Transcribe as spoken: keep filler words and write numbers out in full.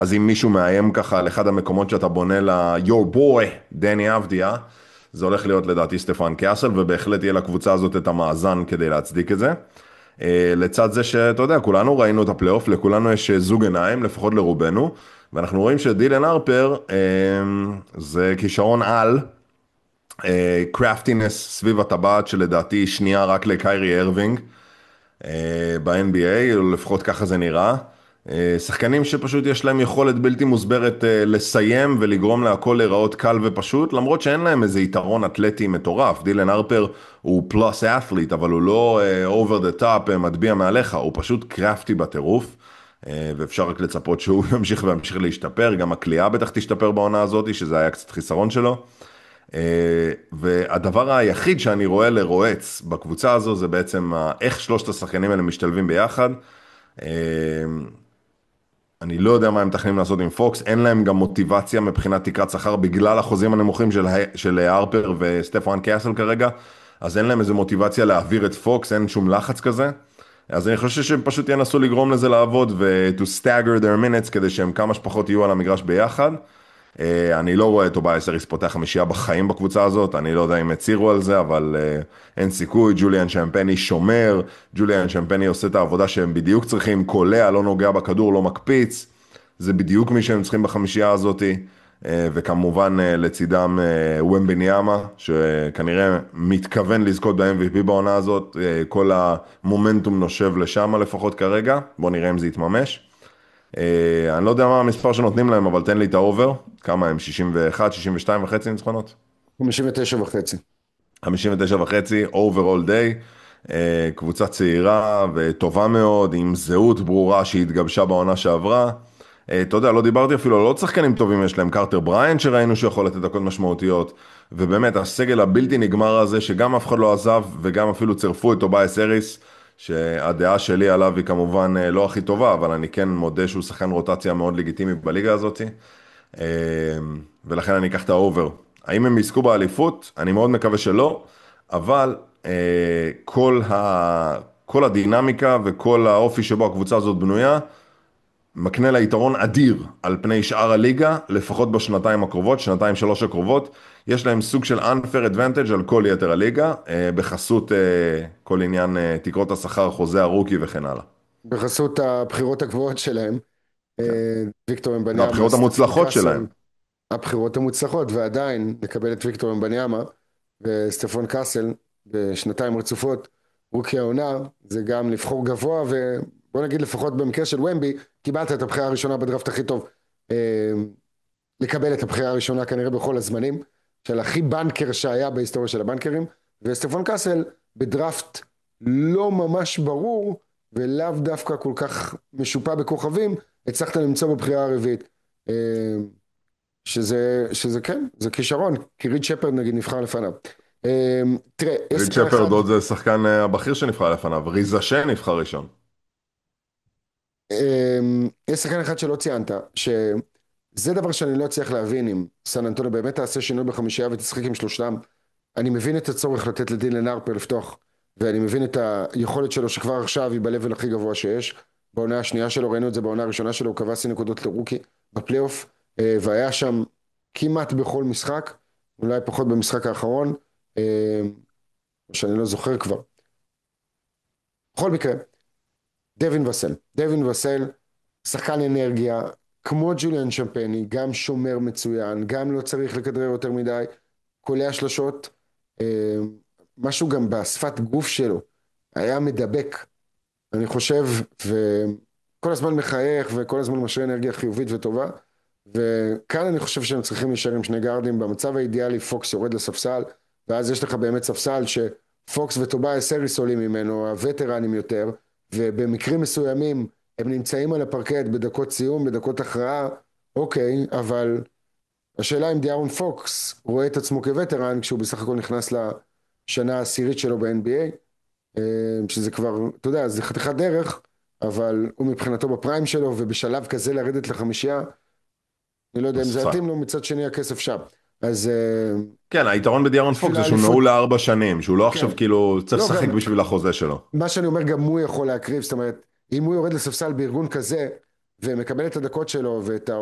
אז אם מישהו מאיים ככה על אחד המקומות שאתה בונה ל-your boy, דני אבדיה, זה הולך להיות לדעתי סטפן קאסל, ובהחלט יהיה לקבוצה הזאת את המאזן כדי להצדיק את זה. אה, לצד זה שאתה יודע, כולנו ראינו את הפלייאוף, לכולנו יש זוג עיניים, לפחות לרובנו, ואנחנו רואים שדילן הרפר אה, זה כישרון על, קראפטינס סביב הטבעת שלדעתי היא שנייה רק לקיירי הרווינג ב-אן בי איי, או לפחות ככה זה נראה. אה, שחקנים שפשוט יש להם יכולת בלתי מוסברת אה, לסיים ולגרום להכל להיראות קל ופשוט, למרות שאין להם איזה יתרון אתלטי מטורף. דילן הרפר הוא פלוס את'ליט, אבל הוא לא אובר דה טאפ, מטביע מעליך, הוא פשוט קראפטי בטירוף. אה, ואפשר רק לצפות שהוא ימשיך וימשיך להשתפר, גם הקליעה בטח תשתפר בעונה הזאת, שזה היה קצת חיסרון שלו. אה, והדבר היחיד שאני רואה לרועץ בקבוצה הזו זה בעצם ה- איך שלושת השחקנים האלה משתלבים ביחד. אה, אני לא יודע מה הם מתכננים לעשות עם פוקס, אין להם גם מוטיבציה מבחינת תקרת שכר בגלל החוזים הנמוכים של, ה- של הרפר וסטפן קאסל כרגע, אז אין להם איזה מוטיבציה להעביר את פוקס, אין שום לחץ כזה. אז אני חושב שהם פשוט ינסו לגרום לזה לעבוד ו- to stagger their minutes כדי שהם כמה שפחות יהיו על המגרש ביחד. אה, אני לא רואה את טובייס אריס פותח חמישייה בחיים בקבוצה הזאת, אני לא יודע אם הצהירו על זה, אבל אה, אין סיכוי. ג'וליאן שמפני שומר, ג'וליאן שמפני עושה את העבודה שהם בדיוק צריכים, קולע, לא נוגע בכדור, לא מקפיץ, זה בדיוק מי שהם צריכים בחמישייה הזאת. אה, וכמובן אה, לצידם אה, ומבניאמה, שכנראה מתכוון לזכות ב-אם וי פי בעונה הזאת, אה, כל המומנטום נושב לשם לפחות כרגע, בוא נראה אם זה יתממש. אה, אני לא יודע מה המספר שנותנים להם, אבל תן לי את האובר. כמה הם? שישים ואחת, שישים ושתיים וחצי ניצחונות? חמישים ותשע וחצי. חמישים ותשע וחצי, over all day. אה, קבוצה צעירה וטובה מאוד, עם זהות ברורה שהתגבשה בעונה שעברה. אה, אתה יודע, לא דיברתי אפילו על עוד שחקנים טובים, יש להם קרטר בריין שראינו שיכול לתת דקות משמעותיות, ובאמת הסגל הבלתי נגמר הזה, שגם אף אחד לא עזב, וגם אפילו צירפו את טובייס אריס, שהדעה שלי עליו היא כמובן אה, לא הכי טובה, אבל אני כן מודה שהוא שחקן רוטציה מאוד לגיטימי בליגה הזאת, אה, ולכן אני אקח את האובר. האם הם יזכו באליפות? אני מאוד מקווה שלא, אבל אה, כל ה... כל הדינמיקה וכל האופי שבו הקבוצה הזאת בנויה, מקנה לה יתרון אדיר על פני שאר הליגה, לפחות בשנתיים הקרובות, שנתיים שלוש הקרובות, יש להם סוג של unfair advantage על כל יתר הליגה, אה, בחסות אה, כל עניין אה, תקרות השכר, חוזה הרוקי וכן הלאה. בחסות הבחירות הקבועות שלהם, כן. אה, ויקטור אמבניאמה, והבחירות סטפן המוצלחות שלהם. קאסל, הבחירות המוצלחות, ועדיין לקבל את ויקטור אמבניאמה וסטפן קאסל בשנתיים רצופות, רוקי העונה, זה גם לבחור גבוה, ובוא נגיד לפחות במקרה של ומבי, קיבלת את הבחירה הראשונה בדראפט הכי טוב, אה, לקבל את הבחירה הראשונה כנראה בכל הזמנים, של הכי בנקר שהיה בהיסטוריה של הבנקרים, וסטפן קאסל בדראפט לא ממש ברור, ולאו דווקא כל כך משופע בכוכבים, הצלחת למצוא בבחירה הרביעית. אה, שזה, שזה כן, זה כישרון, כי ריד שפרד נגיד נבחר לפניו. אה, תראה, יש ריד שחקן אחד, שפרד עוד זה שחקן אה, הבכיר שנבחר לפניו, ריזה שן נבחר ראשון. אה, יש שחקן אחד שלא ציינת, שזה דבר שאני לא אצליח להבין אם סן אנטוניו באמת תעשה שינוי בחמישייה ותשחק עם שלושתם. אני מבין את הצורך לתת לדילן הרפר לפתוח, ואני מבין את היכולת שלו שכבר עכשיו היא ב-level הכי גבוה שיש. בעונה השנייה שלו, ראינו את זה בעונה הראשונה שלו, הוא קבע שיא נקודות לרוקי בפלייאוף, אה, והיה שם כמעט בכל משחק, אולי פחות במשחק האחרון, אה, שאני לא זוכר כבר. בכל מקרה, דווין וסל. דווין וסל, שחקן אנרגיה, כמו ג'וליאן שמפני, גם שומר מצוין, גם לא צריך לכדרר יותר מדי, קולע שלשות, אה, משהו גם בשפת גוף שלו, היה מדבק, אני חושב, וכל הזמן מחייך, וכל הזמן משרה אנרגיה חיובית וטובה, וכאן אני חושב שהם צריכים להישאר עם שני גארדים, במצב האידיאלי פוקס יורד לספסל, ואז יש לך באמת ספסל שפוקס וטובייס אריס עולים ממנו, הווטרנים יותר, ובמקרים מסוימים הם נמצאים על הפרקט בדקות סיום, בדקות הכרעה, אוקיי, אבל השאלה אם דיארון פוקס רואה את עצמו כווטרן, כשהוא בסך הכל נכנס לשנה העשירית שלו ב-אן בי איי, שזה כבר, אתה יודע, זה חתיכת דרך, אבל הוא מבחינתו בפריים שלו, ובשלב כזה לרדת לחמישייה, אני לא יודע אם זה מסע. יתאים לו, מצד שני הכסף שם. אז אה, כן, היתרון בדיארון פוקס בשביל זה שהוא נעול האליפות, לארבע שנים, שהוא לא עכשיו כן. כאילו צריך לא, לשחק גם, בשביל החוזה שלו. מה שאני אומר, גם הוא יכול להקריב, זאת אומרת, אם הוא יורד לספסל בארגון כזה, ומקבל את הדקות שלו ואת ה...